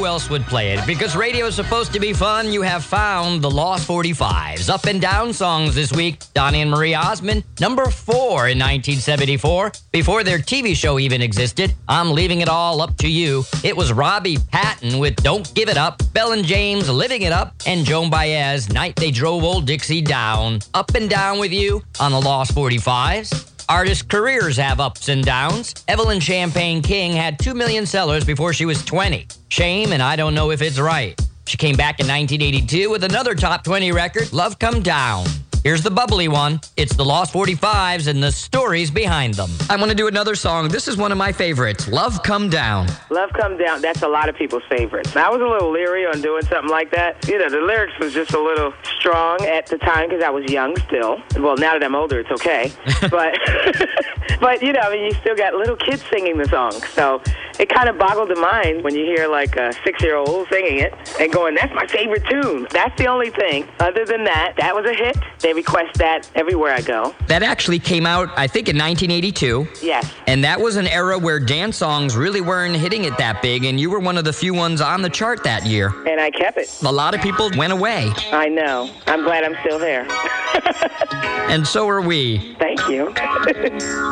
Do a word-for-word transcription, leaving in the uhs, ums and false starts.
else would play it? Because radio is supposed to be fun, you have found the Lost forty-fives. Up and down songs this week. Donnie and Marie Osmond, number four in nineteen seventy-four. Before their T V show even existed, I'm Leaving It All Up to You. It was Robbie Patton with Don't Give It Up, Bell and James, Living It Up, and Joan Baez, Night They Drove Old Dixie Down. Up and down with you on the Lost forty-fives. Artists' careers have ups and downs. Evelyn Champagne King had two million sellers before she was twenty. Shame, and I Don't Know If It's Right. She came back in nineteen eighty-two with another top twenty record, Love Come Down. Here's the bubbly one. It's the Lost forty-fives and the stories behind them. I want to do another song. This is one of my favorites, Love Come Down. Love Come Down, that's a lot of people's favorites. I was a little leery on doing something like that. You know, the lyrics was just a little strong at the time because I was young still. Well, now that I'm older, it's okay. But, but you know, I mean, you still got little kids singing the song. So it kind of boggled the mind when you hear like a six-year-old singing it and going, that's my favorite tune. That's the only thing. Other than that, that was a hit. They request that everywhere I go. That actually came out, I think, in nineteen eighty-two. Yes. And that was an era where dance songs really weren't hitting it that big, and you were one of the few ones on the chart that year. And I kept it. A lot of people went away. I know. I'm glad I'm still there. And so are we. Thank you.